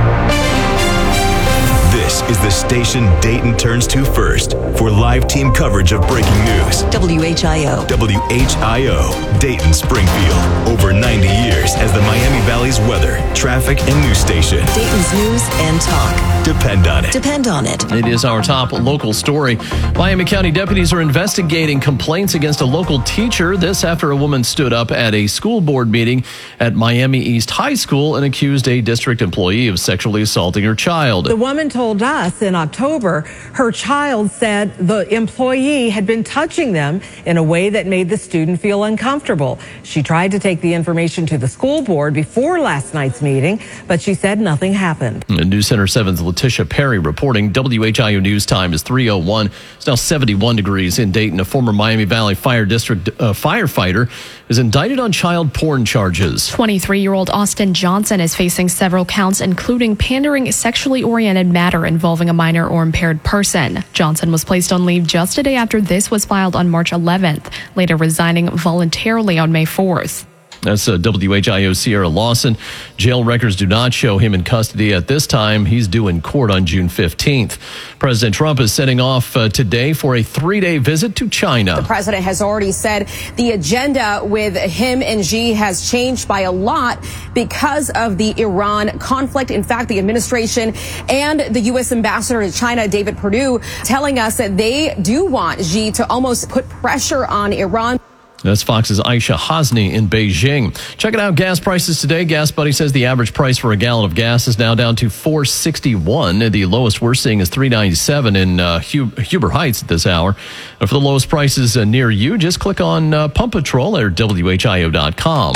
This is the station Dayton turns to first for live team coverage of breaking news. W H I O. W H I O, Dayton, Springfield. Over ninety years as the Miami Valley's weather, traffic, and news station. Dayton's News and Talk. Depend on it. Depend on it. It is our top local story. Miami County deputies are investigating complaints against a local teacher. This after a woman stood up at a school board meeting at Miami East High School and accused a district employee of sexually assaulting her child. The woman told us in October her child said the employee had been touching them in a way that made the student feel uncomfortable. She tried to take the information to the school board before last night's meeting, but she said nothing happened. News Center seven's Letitia Perry reporting. W H I O News Time is three oh one. It's now seventy-one degrees in Dayton. A former Miami Valley Fire District uh, firefighter is indicted on child porn charges. twenty-three-year-old Austin Johnson is facing several counts, including pandering a sexually oriented matter involving a minor or impaired person. Johnson was placed on leave just a day after this was filed on March eleventh, later resigning voluntarily on May fourth. That's uh, W H I O Sierra Lawson. Jail records do not show him in custody at this time. He's due in court on June fifteenth. President Trump is setting off uh, today for a three-day visit to China. The president has already said the agenda with him and Xi has changed by a lot because of the Iran conflict. In fact, the administration and the U S ambassador to China, David Perdue, telling us that they do want Xi to almost put pressure on Iran. That's Fox's Aisha Hasni in Beijing. Checking out gas prices today. Gas Buddy says the average price for a gallon of gas is now down to four sixty-one. The lowest we're seeing is three ninety-seven in uh, Huber Heights at this hour. And for the lowest prices uh, near you, just click on uh, Pump Patrol or W H I O dot com.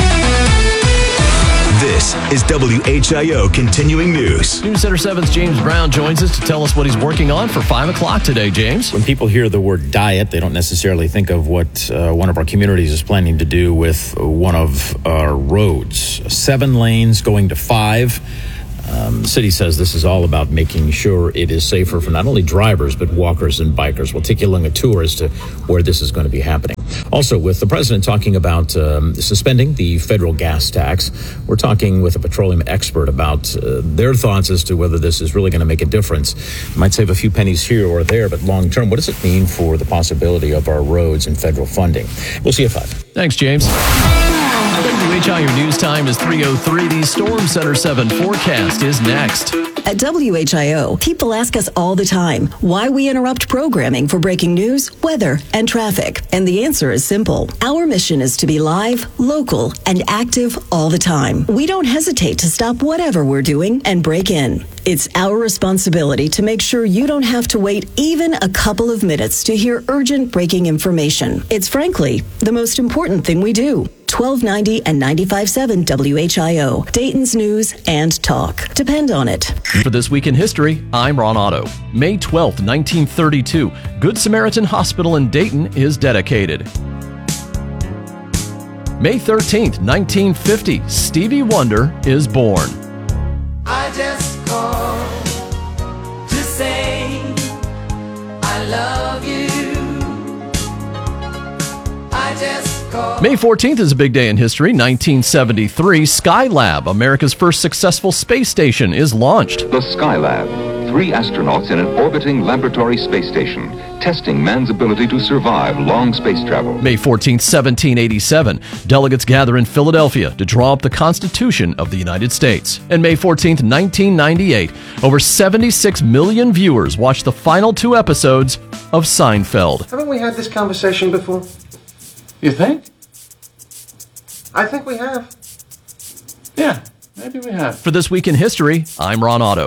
This is W H I O Continuing News. News Center seven's James Brown joins us to tell us what he's working on for five o'clock today, James. When people hear the word diet, they don't necessarily think of what uh, one of our communities is planning to do with one of our roads. Seven lanes going to five. Um, the city says this is all about making sure it is safer for not only drivers, but walkers and bikers. We'll take you along a tour as to where this is going to be happening. Also, with the president talking about um, suspending the federal gas tax, we're talking with a petroleum expert about uh, their thoughts as to whether this is really going to make a difference. It might save a few pennies here or there, but long term, what does it mean for the possibility of our roads and federal funding? We'll see you at five. Thanks, James. W H I O News Time is three oh three. The Storm Center seven forecast is next. At W H I O, people ask us all the time why we interrupt programming for breaking news, weather, and traffic. And the answer is simple. Our mission is to be live, local, and active all the time. We don't hesitate to stop whatever we're doing and break in. It's our responsibility to make sure you don't have to wait even a couple of minutes to hear urgent breaking information. It's frankly the most important thing we do. twelve ninety and ninety-five point seven W H I O, Dayton's news and talk. Depend on it. For This Week in History, I'm Ron Otto. May twelfth, nineteen thirty-two, Good Samaritan Hospital in Dayton is dedicated. May thirteenth, nineteen fifty, Stevie Wonder is born. I just called to say I love you. I just called. May fourteenth is a big day in history. nineteen seventy-three, Skylab, America's first successful space station, is launched. The Skylab, three astronauts in an orbiting laboratory space station, testing man's ability to survive long space travel. May fourteenth, seventeen eighty-seven, delegates gather in Philadelphia to draw up the Constitution of the United States. And May fourteenth, nineteen ninety-eight, over seventy-six million viewers watched the final two episodes of Seinfeld. Haven't we had this conversation before? You think? I think we have. Yeah, maybe we have. For This Week in History, I'm Ron Otto.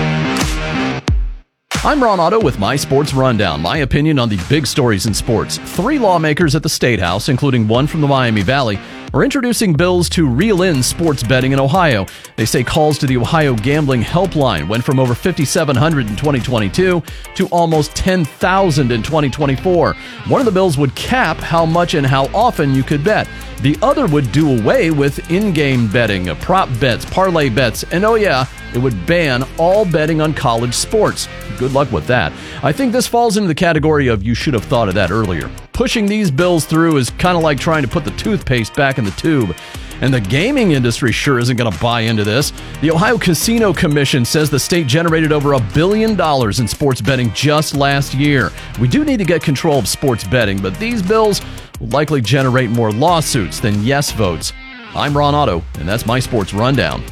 I'm Ron Otto with My Sports Rundown, my opinion on the big stories in sports. Three lawmakers at the State House, including one from the Miami Valley, are introducing bills to reel in sports betting in Ohio. They say calls to the Ohio Gambling Helpline went from over fifty-seven hundred in twenty twenty-two to almost ten thousand in twenty twenty-four. One of the bills would cap how much and how often you could bet. The other would do away with in-game betting, prop bets, parlay bets, and oh yeah, it would ban all betting on college sports. Good luck with that. I think this falls into the category of you should have thought of that earlier. Pushing these bills through is kind of like trying to put the toothpaste back in the tube. And the gaming industry sure isn't going to buy into this. The Ohio Casino Commission says the state generated over a billion dollars in sports betting just last year. We do need to get control of sports betting, but these bills will likely generate more lawsuits than yes votes. I'm Ron Otto, and that's my sports rundown.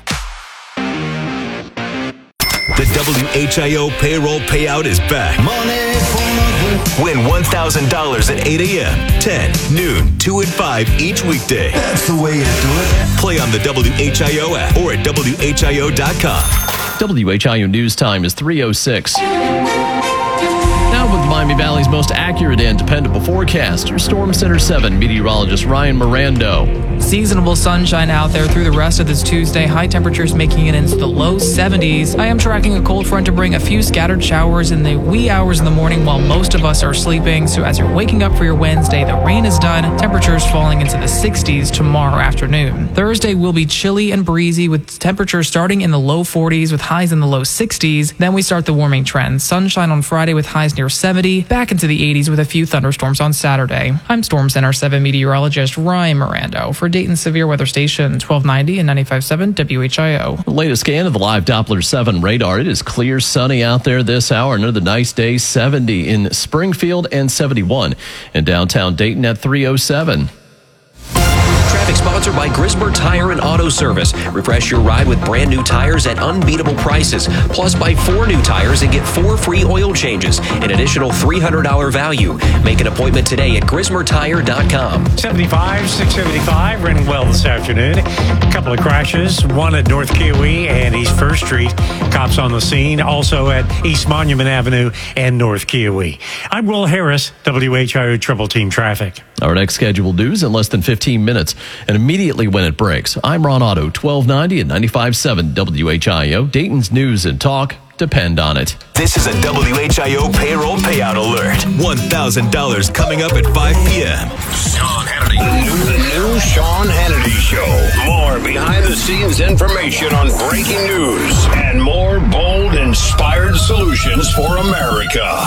The W H I O payroll payout is back. Money for nothing. Win one thousand dollars at eight a.m., ten, noon, two, and five each weekday. That's the way to do it. Play on the W H I O app or at W H I O dot com. W H I O News Time is three oh six. Now with Miami Valley's most accurate and dependable forecast, your Storm Center seven meteorologist Ryan Mirando. Seasonable sunshine out there through the rest of this Tuesday. High temperatures making it into the low seventies. I am tracking a cold front to bring a few scattered showers in the wee hours in the morning while most of us are sleeping. So as you're waking up for your Wednesday, the rain is done. Temperatures falling into the sixties tomorrow afternoon. Thursday will be chilly and breezy with temperatures starting in the low forties with highs in the low sixties. Then we start the warming trend. Sunshine on Friday with highs near seventy, back into the eighties with a few thunderstorms on Saturday. I'm Storm Center seven meteorologist Ryan Mirando for Dayton Severe Weather Station twelve ninety and ninety-five point seven W H I O. The latest scan of the live Doppler seven radar. It is clear, sunny out there this hour. Another nice day, seventy in Springfield and seventy-one in downtown Dayton at three oh seven. Traffic sponsored by Grismer Tire and Auto Service. Refresh your ride with brand new tires at unbeatable prices. Plus, buy four new tires and get four free oil changes. An additional three hundred dollars value. Make an appointment today at grismer tire dot com. seventy-five, six seventy-five, raining well this afternoon. A couple of crashes, one at North Kiowee and East First Street. Cops on the scene. Also at East Monument Avenue and North Kiowee. I'm Will Harris, W H I O Triple Team Traffic. Our next scheduled news in less than fifteen minutes. And immediately when it breaks, I'm Ron Otto, twelve ninety and ninety-five point seven W H I O. Dayton's news and talk depend on it. This is a W H I O payroll payout alert. one thousand dollars coming up at five p.m. Sean Hannity. The new, the new Sean Hannity Show. More behind-the-scenes information on breaking news and more bold, inspired solutions for America.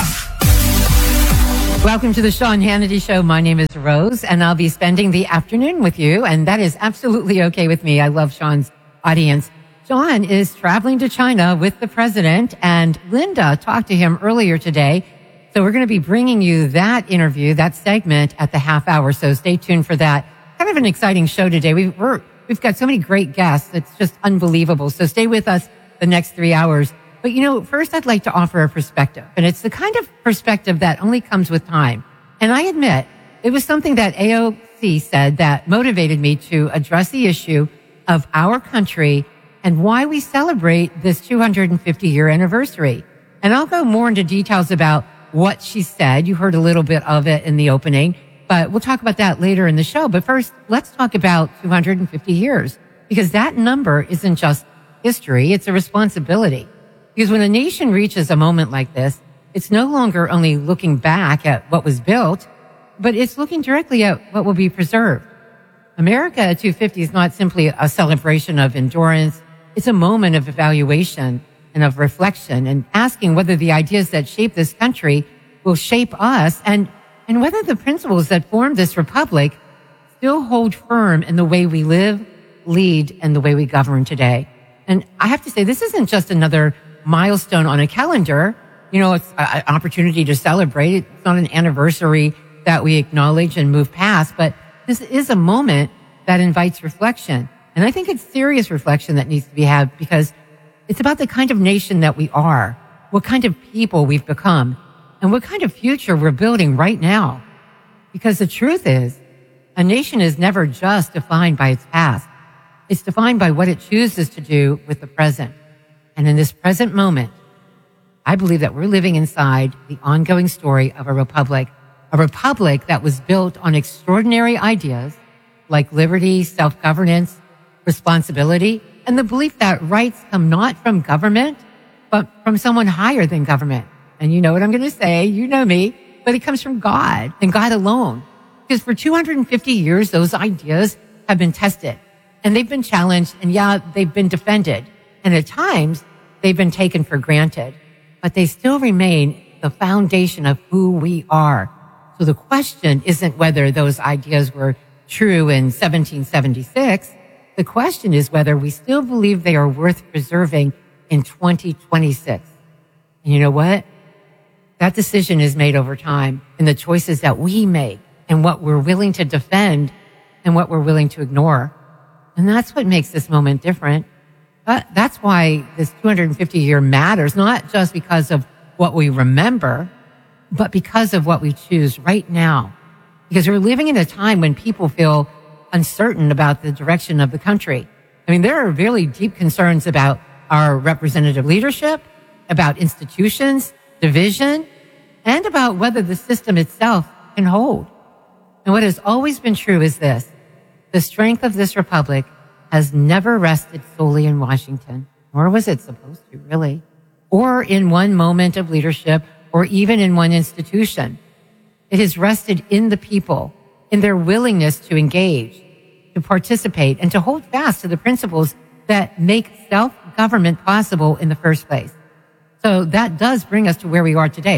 Welcome to the Sean Hannity Show. My name is Rose, and I'll be spending the afternoon with you, and that is absolutely okay with me. I love Sean's audience. Sean is traveling to China with the president, and Linda talked to him earlier today. So we're going to be bringing you that interview, that segment at the half hour. So stay tuned for that. Kind of an exciting show today. We've, we're, we've got so many great guests. It's just unbelievable. So stay with us the next three hours. But, you know, first I'd like to offer a perspective, and it's the kind of perspective that only comes with time. And I admit it was something that A O C said that motivated me to address the issue of our country and why we celebrate this two hundred fifty year anniversary. And I'll go more into details about what she said. You heard a little bit of it in the opening, but we'll talk about that later in the show. But first, let's talk about two hundred fifty years, because that number isn't just history, it's a responsibility. Because when a nation reaches a moment like this, it's no longer only looking back at what was built, but it's looking directly at what will be preserved. America at two fifty is not simply a celebration of endurance. It's a moment of evaluation and of reflection and asking whether the ideas that shape this country will shape us and, and whether the principles that formed this republic still hold firm in the way we live, lead, and the way we govern today. And I have to say, this isn't just another milestone on a calendar. You know, it's an opportunity to celebrate. It's not an anniversary that we acknowledge and move past, but this is a moment that invites reflection. And I think it's serious reflection that needs to be had, because it's about the kind of nation that we are, what kind of people we've become, and what kind of future we're building right now. Because the truth is, a nation is never just defined by its past. It's defined by what it chooses to do with the present. And in this present moment, I believe that we're living inside the ongoing story of a republic, a republic that was built on extraordinary ideas like liberty, self-governance, responsibility, and the belief that rights come not from government, but from someone higher than government. And you know what I'm going to say, you know me, but it comes from God and God alone. Because for two hundred fifty years, those ideas have been tested and they've been challenged, and yeah, they've been defended. And at times, they've been taken for granted, but they still remain the foundation of who we are. So the question isn't whether those ideas were true in seventeen seventy-six. The question is whether we still believe they are worth preserving in twenty twenty-six. And you know what? That decision is made over time in the choices that we make and what we're willing to defend and what we're willing to ignore. And that's what makes this moment different. But that's why this two hundred fifty year matters, not just because of what we remember, but because of what we choose right now. Because we're living in a time when people feel uncertain about the direction of the country. I mean, there are really deep concerns about our representative leadership, about institutions, division, and about whether the system itself can hold. And what has always been true is this: the strength of this republic has never rested solely in Washington, nor was it supposed to, really, or in one moment of leadership, or even in one institution. It has rested in the people, in their willingness to engage, to participate, and to hold fast to the principles that make self-government possible in the first place. So that does bring us to where we are today.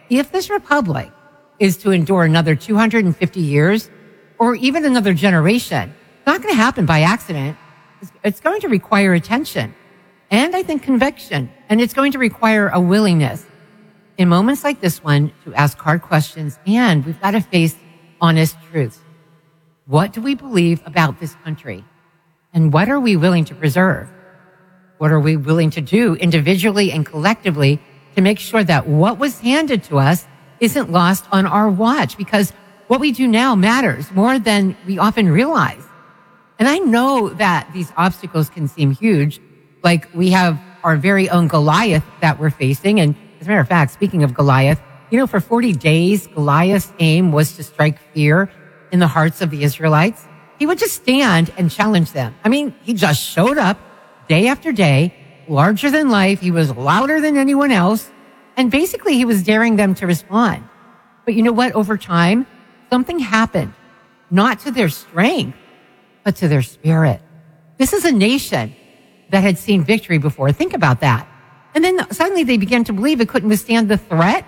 if this republic is to endure another two hundred fifty years or even another generation, it's not going to happen by accident. It's, it's going to require attention and I think conviction, and it's going to require a willingness in moments like this one to ask hard questions, and we've got to face honest truths. What do we believe about this country? And what are we willing to preserve? What are we willing to do individually and collectively to make sure that what was handed to us isn't lost on our watch? Because what we do now matters more than we often realize. And I know that these obstacles can seem huge, like we have our very own Goliath that we're facing. And as a matter of fact, speaking of Goliath, you know, for forty days, Goliath's aim was to strike fear in the hearts of the Israelites. He would just stand and challenge them. I mean, he just showed up day after day, larger than life. He was louder than anyone else. And basically, he was daring them to respond. But you know what? Over time, something happened, not to their strength, but to their spirit. This is a nation that had seen victory before. Think about that. And then suddenly they began to believe it couldn't withstand the threat.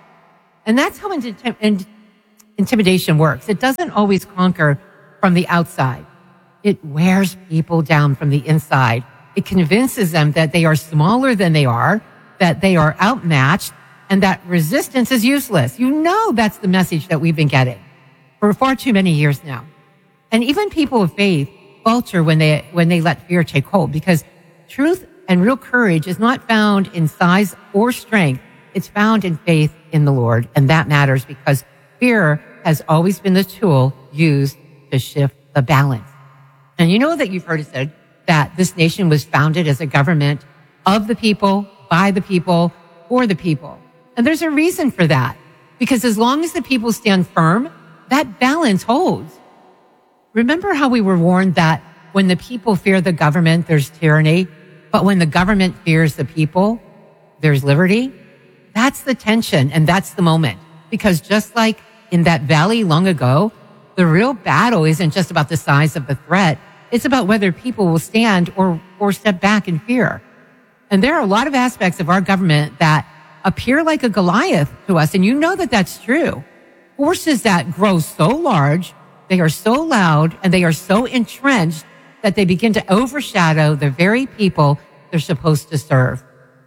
And that's how inti- in- intimidation works. It doesn't always conquer from the outside. It wears people down from the inside. It convinces them that they are smaller than they are, that they are outmatched, and that resistance is useless. You know that's the message that we've been getting for far too many years now. And even people of faith falter when they when they let fear take hold, because truth and real courage is not found in size or strength. It's found in faith in the Lord, and that matters because fear has always been the tool used to shift the balance. And you know that you've heard it said that this nation was founded as a government of the people, by the people, for the people. And there's a reason for that, because as long as the people stand firm, that balance holds. Remember how we were warned that when the people fear the government, there's tyranny, but when the government fears the people, there's liberty? That's the tension, and that's the moment. Because just like in that valley long ago, the real battle isn't just about the size of the threat. It's about whether people will stand or, or step back in fear. And there are a lot of aspects of our government that appear like a Goliath to us, and you know that that's true. Forces that grow so large, they are so loud, and they are so entrenched that they begin to overshadow the very people they're supposed to serve.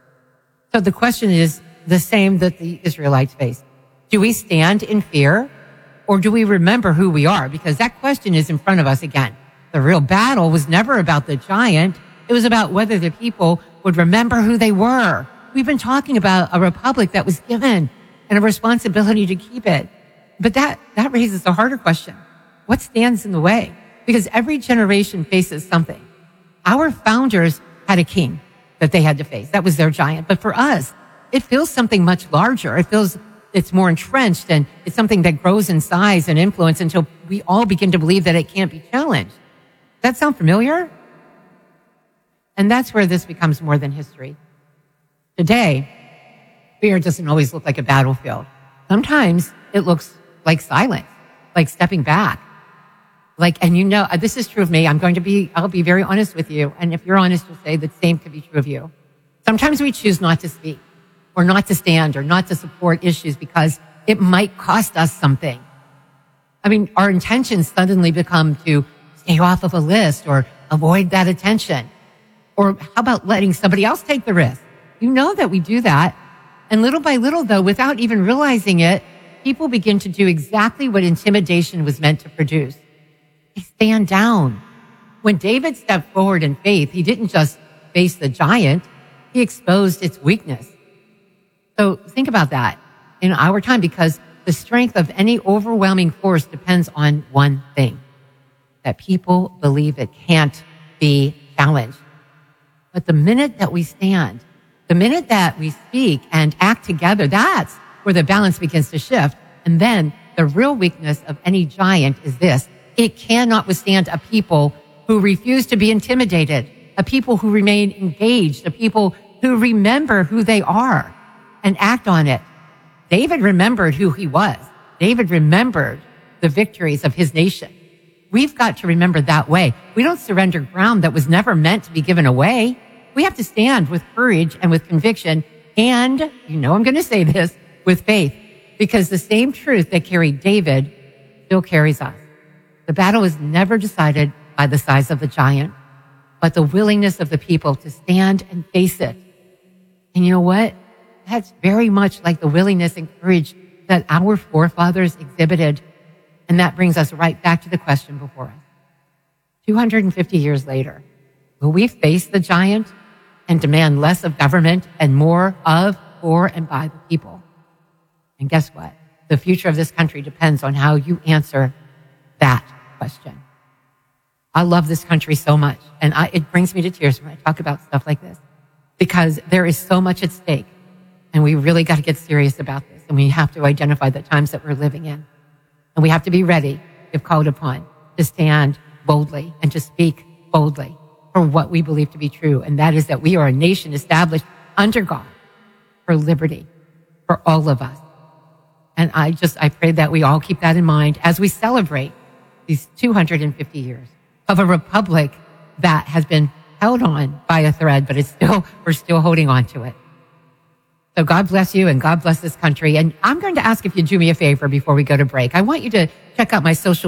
So the question is the same that the Israelites faced. Do we stand in fear, or do we remember who we are? Because that question is in front of us again. The real battle was never about the giant. It was about whether the people would remember who they were. We've been talking about a republic that was given and a responsibility to keep it. But that, that raises a harder question. What stands in the way? Because every generation faces something. Our founders had a king that they had to face. That was their giant. But for us, it feels something much larger. It feels it's more entrenched, and it's something that grows in size and influence until we all begin to believe that it can't be challenged. Does that sound familiar? And that's where this becomes more than history. Today, fear doesn't always look like a battlefield. Sometimes it looks like silence, like stepping back. Like, and you know, this is true of me. I'm going to be, I'll be very honest with you. And if you're honest, you'll say the same could be true of you. Sometimes we choose not to speak or not to stand or not to support issues because it might cost us something. I mean, our intentions suddenly become to stay off of a list or avoid that attention. Or how about letting somebody else take the risk? You know that we do that. And little by little, though, without even realizing it, people begin to do exactly what intimidation was meant to produce. They stand down. When David stepped forward in faith, he didn't just face the giant, he exposed its weakness. So think about that in our time, because the strength of any overwhelming force depends on one thing, that people believe it can't be challenged. But the minute that we stand, the minute that we speak and act together, that's where the balance begins to shift. And then the real weakness of any giant is this: it cannot withstand a people who refuse to be intimidated, a people who remain engaged, a people who remember who they are and act on it. David remembered who he was. David remembered the victories of his nation. We've got to remember that way. We don't surrender ground that was never meant to be given away. We have to stand with courage and with conviction and, you know I'm going to say this, with faith, because the same truth that carried David still carries us. The battle is never decided by the size of the giant, but the willingness of the people to stand and face it. And you know what? That's very much like the willingness and courage that our forefathers exhibited. And that brings us right back to the question before us. two hundred fifty years later, will we face the giant and demand less of government and more of, for, and by the people? And guess what? The future of this country depends on how you answer that question. I love this country so much, and I, it brings me to tears when I talk about stuff like this, because there is so much at stake, and we really got to get serious about this, and we have to identify the times that we're living in. And we have to be ready, if called upon, to stand boldly and to speak boldly for what we believe to be true, and that is that we are a nation established under God for liberty for all of us. And I just, I pray that we all keep that in mind as we celebrate these two hundred fifty years of a republic that has been held on by a thread, but it's still, we're still holding on to it. So God bless you and God bless this country. And I'm going to ask if you do me a favor before we go to break. I want you to check out my social